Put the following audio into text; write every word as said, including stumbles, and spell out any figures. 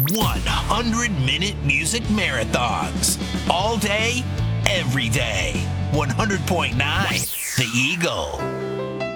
one hundred minute music marathons. All day, every day. one hundred point nine The Eagle.